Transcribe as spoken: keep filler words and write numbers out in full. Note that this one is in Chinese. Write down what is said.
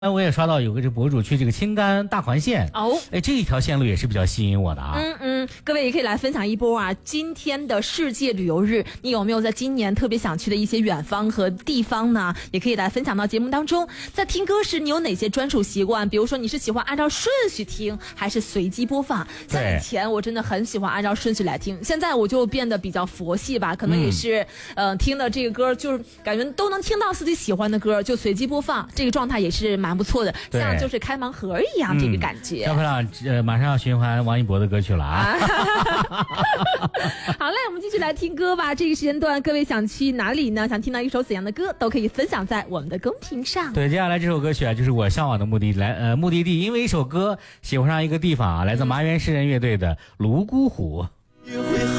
哎，我也刷到有个这博主去这个青甘大环线哦， 哎，这一条线路也是比较吸引我的啊。 嗯嗯，各位也可以来分享一波啊！今天的世界旅游日，你有没有在今年特别想去的一些远方和地方呢？也可以来分享到节目当中。在听歌时，你有哪些专属习惯？比如说，你是喜欢按照顺序听，还是随机播放？像以前我真的很喜欢按照顺序来听，现在我就变得比较佛系吧，可能也是，嗯、呃，听的这个歌就是感觉都能听到自己喜欢的歌，就随机播放，这个状态也是蛮不错的，像就是开盲盒一样、嗯、这个感觉。 小朋友，呃，马上要循环王一博的歌曲了啊！ 好嘞，我们继续来听歌吧。这个时间段，各位想去哪里呢？想听到一首怎样的歌，都可以分享在我们的公屏上。 对，接下来这首歌曲啊，就是我向往的目的来呃目的地，因为一首歌喜欢上一个地方啊，来自麻原诗人乐队的《泸沽湖》。